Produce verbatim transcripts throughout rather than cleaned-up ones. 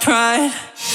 Pride.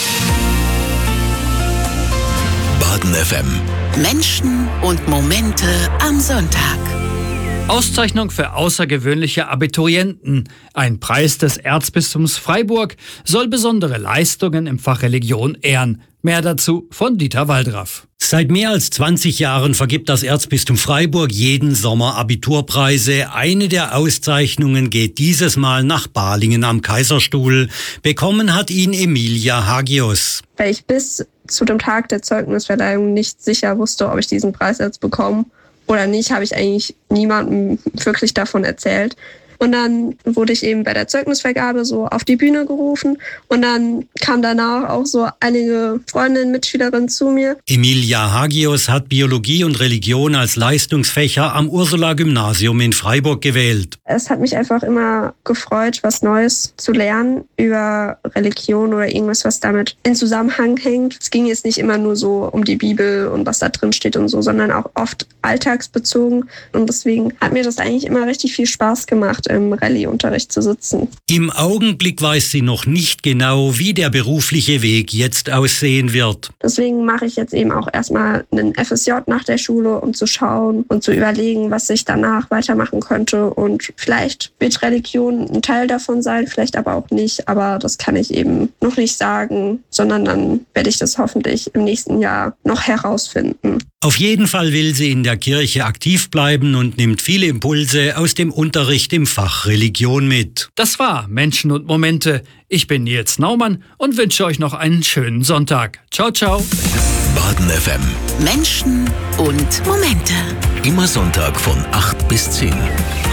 Baden F M. Menschen und Momente am Sonntag. Auszeichnung für außergewöhnliche Abiturienten. Ein Preis des Erzbistums Freiburg soll besondere Leistungen im Fach Religion ehren. Mehr dazu von Dieter Waldraff. Seit mehr als zwanzig Jahren vergibt das Erzbistum Freiburg jeden Sommer Abiturpreise. Eine der Auszeichnungen geht dieses Mal nach Balingen am Kaiserstuhl. Bekommen hat ihn Emilia Hagios. Weil ich bis zu dem Tag der Zeugnisverleihung nicht sicher wusste, ob ich diesen Preis jetzt bekomme oder nicht, habe ich eigentlich niemandem wirklich davon erzählt. Und dann wurde ich eben bei der Zeugnisvergabe so auf die Bühne gerufen und dann kamen danach auch so einige Freundinnen, Mitschülerinnen zu mir. Emilia Hagios hat Biologie und Religion als Leistungsfächer am Ursula-Gymnasium in Freiburg gewählt. Es hat mich einfach immer gefreut, was Neues zu lernen über Religion oder irgendwas, was damit in Zusammenhang hängt. Es ging jetzt nicht immer nur so um die Bibel und was da drin steht und so, sondern auch oft alltagsbezogen. Und deswegen hat mir das eigentlich immer richtig viel Spaß gemacht, im Rallye-Unterricht zu sitzen. Im Augenblick weiß sie noch nicht genau, wie der berufliche Weg jetzt aussehen wird. Deswegen mache ich jetzt eben auch erstmal einen F S J nach der Schule, um zu schauen und zu überlegen, was ich danach weitermachen könnte. Und vielleicht wird Religion ein Teil davon sein, vielleicht aber auch nicht. Aber das kann ich eben noch nicht sagen, sondern dann werde ich das hoffentlich im nächsten Jahr noch herausfinden. Auf jeden Fall will sie in der Kirche aktiv bleiben und nimmt viele Impulse aus dem Unterricht im Fach Religion mit. Das war Menschen und Momente. Ich bin Nils Naumann und wünsche euch noch einen schönen Sonntag. Ciao, ciao. Baden F M. Menschen und Momente. Immer Sonntag von acht bis zehn.